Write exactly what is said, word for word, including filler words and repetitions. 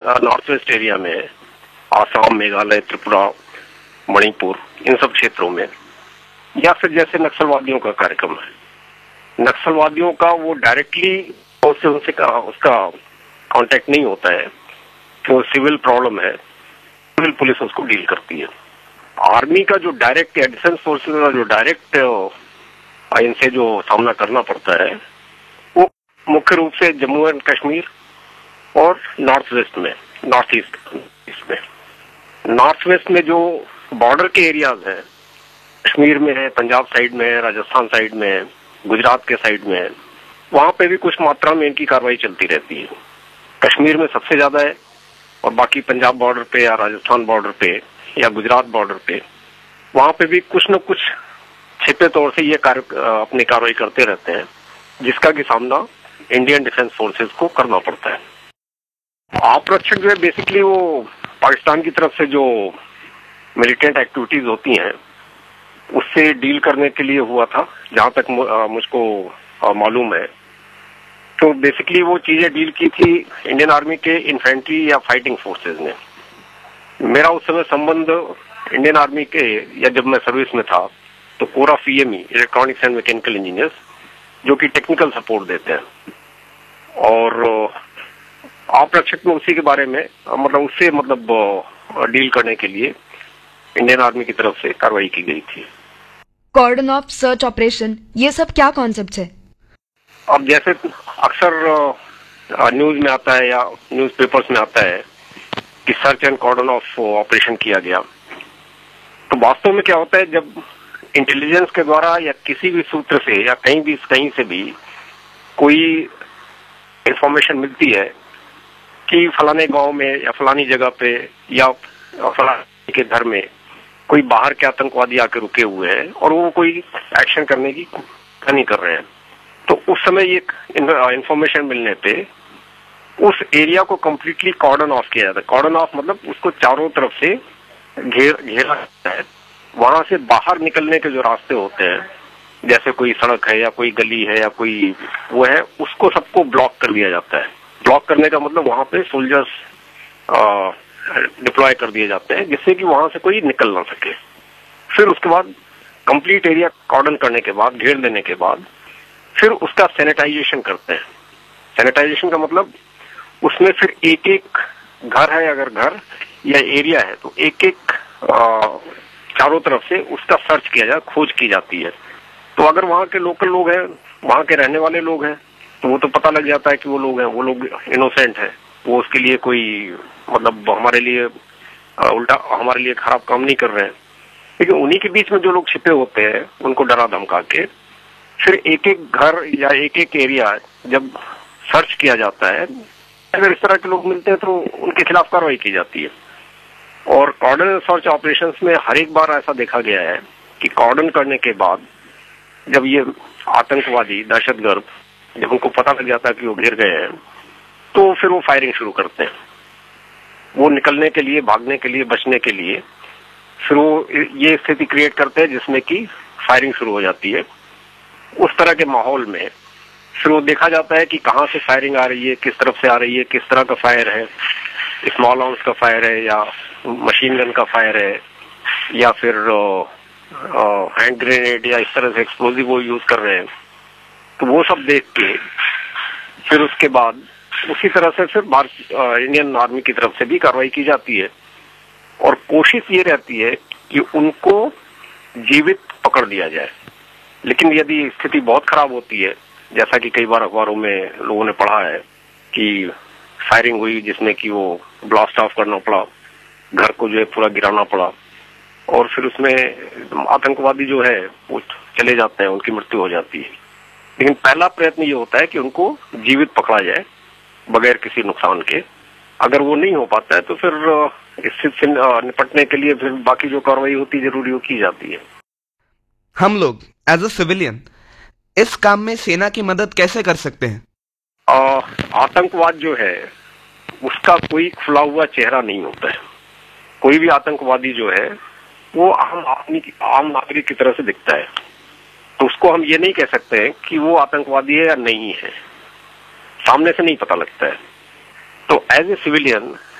North west area में, आसाम, मेघालय, त्रिपुरा, मणिपुर, इन सब क्षेत्रों में, या फिर जैसे नक्सलवादियों का कार्यक्रम है, नक्सलवादियों का वो डायरेक्टली उससे उनसे का, उसका कांटेक्ट नहीं होता है, तो सिविल प्रॉब्लम है, सिविल पुलिस उसको डील करती है। आर्मी का जो डायरेक्ट या डिफेंस फोर्सेस का जो डायरेक्ट इनसे जो सामना करना पड़ता है वो मुख्य रूप से जम्मू एंड कश्मीर और नॉर्थ वेस्ट में, नॉर्थ ईस्ट इसमें। नॉर्थ वेस्ट में जो बॉर्डर के एरियाज हैं, कश्मीर में है, पंजाब साइड में है, राजस्थान साइड में है, गुजरात के साइड में है, वहां पे भी कुछ मात्रा में इनकी कार्रवाई चलती रहती है। कश्मीर में सबसे ज्यादा है और बाकी पंजाब बॉर्डर पे या राजस्थान बॉर्डर पे या गुजरात बॉर्डर पे, वहां पे भी कुछ न कुछ छिपे तौर से ये कार्य अपनी कार्रवाई करते रहते हैं, जिसका कि सामना इंडियन डिफेंस फोर्सेस को करना पड़ता है। आप्रक्षक जो है बेसिकली वो पाकिस्तान की तरफ से जो मिलिटेंट एक्टिविटीज होती हैं उससे डील करने के लिए हुआ था, जहां तक मुझको मालूम है। तो बेसिकली वो चीजें डील की थी इंडियन आर्मी के इन्फेंट्री या फाइटिंग फोर्सेस ने। मेरा उस समय संबंध इंडियन आर्मी के, या जब मैं सर्विस में था तो core of EME, electronics and mechanical engineers, जो कि टेक्निकल सपोर्ट देते हैं, और आप्रक्षक में उसी के बारे में मतलब उससे मतलब डील करने के लिए इंडियन आर्मी की तरफ से कार्रवाई की गई थी। कॉर्डन ऑफ सर्च ऑपरेशन, ये सब क्या कॉन्सेप्ट है? अब जैसे अक्सर न्यूज में आता है या न्यूज पेपर्स में आता है कि सर्च एंड कॉर्डन ऑफ ऑपरेशन किया गया, तो वास्तव में क्या होता है, जब इंटेलिजेंस के द्वारा या किसी भी सूत्र से या कहीं भी कहीं से भी कोई इंफॉर्मेशन मिलती है कि फलाने गांव में या फलानी जगह पे या फलाने के घर में कोई बाहर के आतंकवादी आके रुके हुए हैं और वो कोई एक्शन करने की नहीं कर रहे हैं, तो उस समय ये इंफॉर्मेशन मिलने पे उस एरिया को कंप्लीटली कॉर्डन ऑफ किया जाता है। कॉर्डन ऑफ मतलब उसको चारों तरफ से घेर घेरा जाता है। वहां से बाहर निकलने के जो रास्ते होते हैं, जैसे कोई सड़क है या कोई गली है या कोई वो है, उसको सबको ब्लॉक कर दिया जाता है। ब्लॉक करने का मतलब वहां पे सोल्जर्स डिप्लॉय कर दिए जाते हैं, जिससे कि वहां से कोई निकल ना सके। फिर उसके बाद कंप्लीट एरिया कॉर्डन करने के बाद, घेर देने के बाद, फिर उसका सैनिटाइजेशन करते हैं। सैनिटाइजेशन का मतलब उसमें फिर एक एक घर है, अगर घर या एरिया है, तो एक एक चारों तरफ से उसका सर्च किया जाए, खोज की जाती है। तो अगर वहाँ के लोकल लोग हैं, वहाँ के रहने वाले लोग हैं, तो वो तो पता लग जाता है कि वो लोग हैं, वो लोग इनोसेंट है, वो उसके लिए कोई मतलब हमारे लिए उल्टा हमारे लिए खराब काम नहीं कर रहे हैं। लेकिन उन्हीं के बीच में जो लोग छिपे होते हैं, उनको डरा धमका के फिर एक एक घर या एक एक एरिया जब सर्च किया जाता है, अगर इस तरह के लोग मिलते हैं तो उनके खिलाफ कार्रवाई की जाती है। और कॉर्डन सर्च ऑपरेशंस में हर एक बार ऐसा देखा गया है कि कॉर्डन करने के बाद जब ये आतंकवादी, दहशतगर्द, जब उनको पता लग जाता है कि वो घिर गए हैं, तो फिर वो फायरिंग शुरू करते हैं। वो निकलने के लिए, भागने के लिए, बचने के लिए फिर वो ये स्थिति क्रिएट करते हैं जिसमें कि फायरिंग शुरू हो जाती है। उस तरह के माहौल में फिर वो देखा जाता है कि कहाँ से फायरिंग आ रही है, किस तरफ से आ रही है, किस तरह का फायर है, स्मॉल आर्म्स का फायर है या मशीन गन का फायर है या फिर हैंड ग्रेनेड या इस तरह से एक्सप्लोजिव वो यूज कर रहे हैं। तो वो सब देख के फिर उसके बाद उसी तरह से फिर भारत इंडियन आर्मी की तरफ से भी कार्रवाई की जाती है। और कोशिश ये रहती है कि उनको जीवित पकड़ लिया जाए। लेकिन यदि स्थिति बहुत खराब होती है, जैसा कि कई बार अखबारों में लोगों ने पढ़ा है कि फायरिंग हुई जिसमें कि वो ब्लास्ट ऑफ करना पड़ा, घर को जो है पूरा गिराना पड़ा, और फिर उसमें आतंकवादी जो है वो चले जाते हैं, उनकी मृत्यु हो जाती है। लेकिन पहला प्रयत्न ये होता है कि उनको जीवित पकड़ा जाए बगैर किसी नुकसान के। अगर वो नहीं हो पाता है तो फिर स्थिति से निपटने के लिए फिर बाकी जो कार्रवाई होती है जरूरी वो की जाती है। हम लोग एज अ सिविलियन इस काम में सेना की मदद कैसे कर सकते हैं? आ, आतंकवाद जो है उसका कोई खुला हुआ चेहरा नहीं होता है। कोई भी आतंकवादी जो है वो आम आदमी आम नागरिक की तरह से दिखता है, तो उसको हम ये नहीं कह सकते हैं कि वो आतंकवादी है या नहीं है, सामने से नहीं पता लगता है। तो एज ए सिविलियन